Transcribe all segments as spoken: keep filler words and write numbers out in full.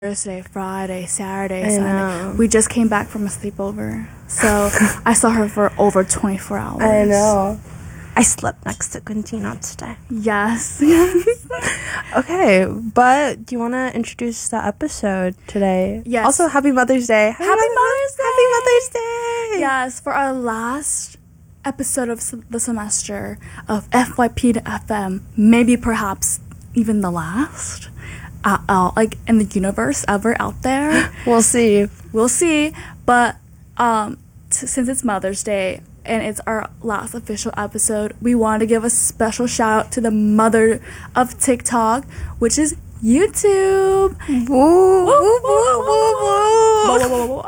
Thursday, Friday, Saturday, I Sunday. know. We just came back from a sleepover. So I saw her for over twenty-four hours. I know. I slept next to Quintina today. Yes. Okay, but do you want to introduce the episode today? Yes. Also, Happy Mother's Day. Happy Mother's Day. Happy Mother's Day. Yes, for our last episode of s- the semester of F Y P to F M, maybe perhaps even the last, uh, uh, like in the universe ever out there. We'll see. We'll see. But um, t- since it's Mother's Day and it's our last official episode, we want to give a special shout out to the mother of TikTok, which is YouTube. Woo, woo, woo, woo, woo.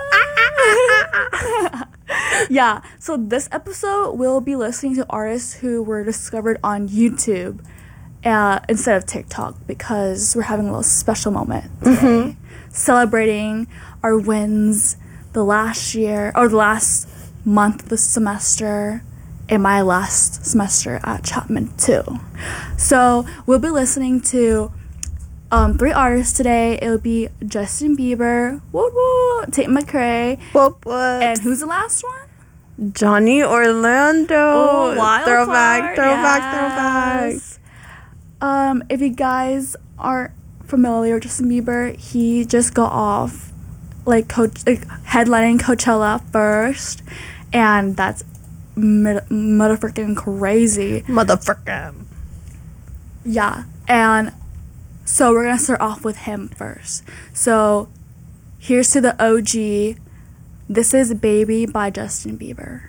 Yeah, so this episode we'll be listening to artists who were discovered on YouTube uh, instead of TikTok, because we're having a little special moment today, Mm-hmm. celebrating our wins the last year or the last month of the semester and my last semester at Chapman too. So we'll be listening to um, three artists today. It'll be Justin Bieber, woo woo, Tate McRae, Whoop, whoop. and who's the last one? Johnny Orlando. Oh, wild throwback, card, throwback, yes. Um, if you guys aren't familiar with Justin Bieber, he just got off like, coach, like headlining Coachella first, and that's mother motherfucking crazy. throwback. Motherfucker. Yeah, and so we're gonna start off with him first. So here's to the O G. This is Baby by Justin Bieber.